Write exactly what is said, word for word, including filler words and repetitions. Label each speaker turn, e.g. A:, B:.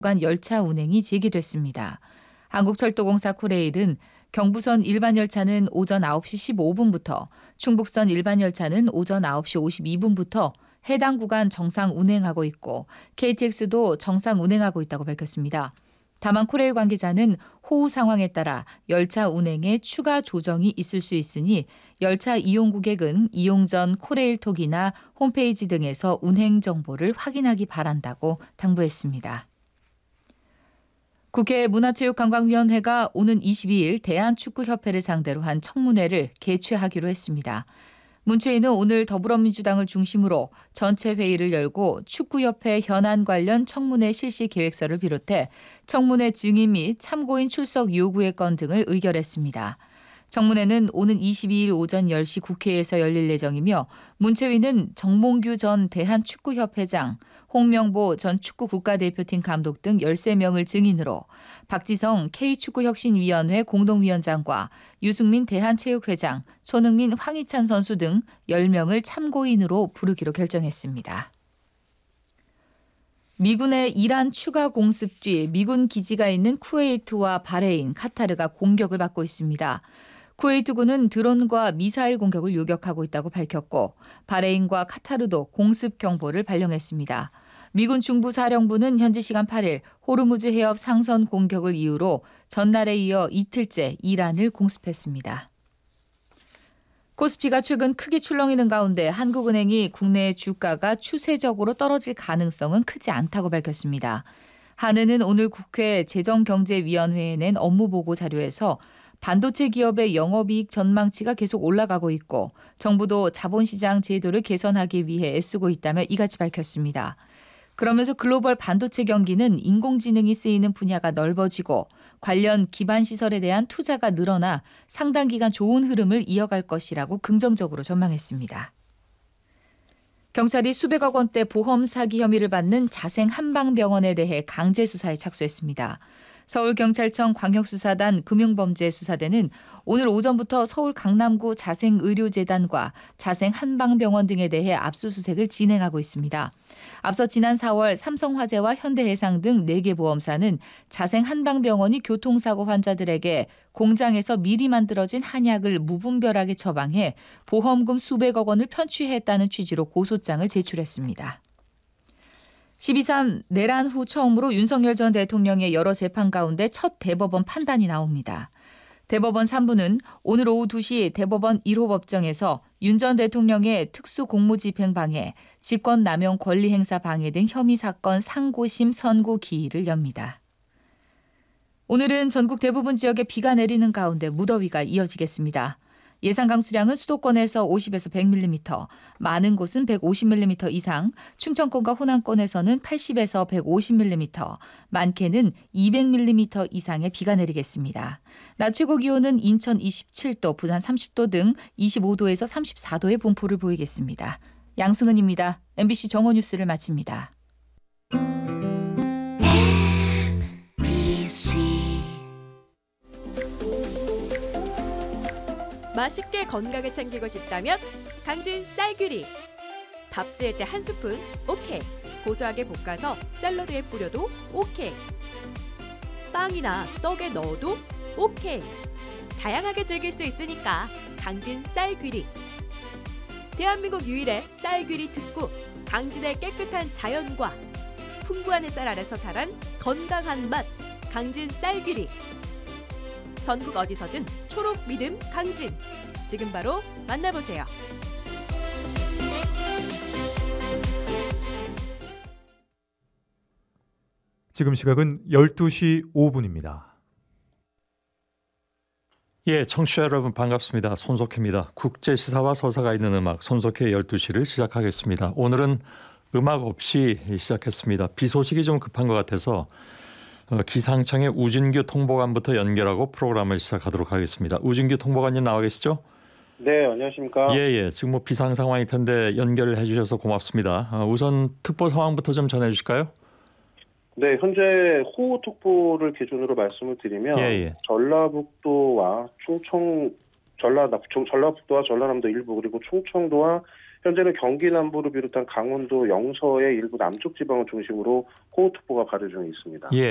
A: 구간 열차 운행이 재개됐습니다. 한국철도공사 코레일은 경부선 일반 열차는 오전 아홉 시 십오 분부터, 충북선 일반 열차는 오전 아홉 시 오십이 분부터 해당 구간 정상 운행하고 있고 케이티엑스도 정상 운행하고 있다고 밝혔습니다. 다만 코레일 관계자는 호우 상황에 따라 열차 운행에 추가 조정이 있을 수 있으니 열차 이용 고객은 이용 전 코레일톡이나 홈페이지 등에서 운행 정보를 확인하기 바란다고 당부했습니다. 국회 문화체육관광위원회가 오는 이십이 일 대한축구협회를 상대로 한 청문회를 개최하기로 했습니다. 문체위는 오늘 더불어민주당을 중심으로 전체 회의를 열고 축구협회 현안 관련 청문회 실시 계획서를 비롯해 청문회 증인 및 참고인 출석 요구의 건 등을 의결했습니다. 청문회는 오는 이십이 일 오전 열 시 국회에서 열릴 예정이며 문체위는 정몽규 전 대한축구협회장, 홍명보 전 축구국가대표팀 감독 등 열세 명을 증인으로 박지성 K축구혁신위원회 공동위원장과 유승민 대한체육회장, 손흥민, 황희찬 선수 등 열 명을 참고인으로 부르기로 결정했습니다. 미군의 이란 추가 공습 뒤 미군 기지가 있는 쿠웨이트와 바레인, 카타르가 공격을 받고 있습니다. 쿠웨이트군은 드론과 미사일 공격을 요격하고 있다고 밝혔고 바레인과 카타르도 공습 경보를 발령했습니다. 미군 중부사령부는 현지 시간 팔 일 호르무즈 해협 상선 공격을 이유로 전날에 이어 이틀째 이란을 공습했습니다. 코스피가 최근 크게 출렁이는 가운데 한국은행이 국내 주가가 추세적으로 떨어질 가능성은 크지 않다고 밝혔습니다. 한은은 오늘 국회 재정경제위원회에 낸 업무보고 자료에서 반도체 기업의 영업이익 전망치가 계속 올라가고 있고 정부도 자본시장 제도를 개선하기 위해 애쓰고 있다며 이같이 밝혔습니다. 그러면서 글로벌 반도체 경기는 인공지능이 쓰이는 분야가 넓어지고 관련 기반 시설에 대한 투자가 늘어나 상당 기간 좋은 흐름을 이어갈 것이라고 긍정적으로 전망했습니다. 경찰이 수백억 원대 보험 사기 혐의를 받는 자생 한방병원에 대해 강제 수사에 착수했습니다. 서울경찰청 광역수사단 금융범죄수사대는 오늘 오전부터 서울 강남구 자생의료재단과 자생한방병원 등에 대해 압수수색을 진행하고 있습니다. 앞서 지난 사월 삼성화재와 현대해상 등 네 개 보험사는 자생한방병원이 교통사고 환자들에게 공장에서 미리 만들어진 한약을 무분별하게 처방해 보험금 수백억 원을 편취했다는 취지로 고소장을 제출했습니다. 십이 삼 내란 후 처음으로 윤석열 전 대통령의 여러 재판 가운데 첫 대법원 판단이 나옵니다. 대법원 삼 부는 오늘 오후 두 시 대법원 일 호 법정에서 윤 전 대통령의 특수공무집행 방해, 직권남용 권리행사 방해 등 혐의 사건 상고심 선고 기일을 엽니다. 오늘은 전국 대부분 지역에 비가 내리는 가운데 무더위가 이어지겠습니다. 예상 강수량은 수도권에서 오십에서 백 밀리미터, 많은 곳은 백오십 밀리미터 이상, 충청권과 호남권에서는 팔십에서 백오십 밀리미터, 많게는 이백 밀리미터 이상의 비가 내리겠습니다. 낮 최고 기온은 인천 이십칠 도, 부산 삼십 도 등 이십오 도에서 삼십사 도의 분포를 보이겠습니다. 양승은입니다. 엠비씨 정오뉴스를 마칩니다.
B: 맛있게 건강을 챙기고 싶다면 강진 쌀규리. 밥 지을 때 한 스푼 오케이. 고소하게 볶아서 샐러드에 뿌려도 오케이. 빵이나 떡에 넣어도 오케이. 다양하게 즐길 수 있으니까 강진 쌀규리. 대한민국 유일의 쌀규리 특구, 강진의 깨끗한 자연과 풍부한 햇살 아래서 자란 건강한 맛, 강진 쌀규리. 전국 어디서든 초록 믿음 강진. 지금 바로 만나보세요.
C: 지금 시각은 열두 시 오 분입니다.
D: 예, 청취자 여러분 반갑습니다. 손석희입니다. 국제시사와 서사가 있는 음악 손석희의 열두 시를 시작하겠습니다. 오늘은 음악 없이 시작했습니다. 비 소식이 좀 급한 것 같아서 기상청의 우진규 통보관부터 연결하고 프로그램을 시작하도록 하겠습니다. 우진규 통보관님 나와 계시죠?
E: 네, 안녕하십니까?
D: 예, 예. 지금 뭐 비상 상황일 텐데 연결을 해주셔서 고맙습니다. 우선 특보 상황부터 좀 전해주실까요?
E: 네, 현재 호우특보를 기준으로 말씀을 드리면
D: 예, 예.
E: 전라북도와 충청, 전라, 전라북도와 전라남도 일부 그리고 충청도와 현재는 경기 남부를 비롯한 강원도 영서의 일부 남쪽 지방을 중심으로 호우특보가 발효 중에 있습니다.
D: 예.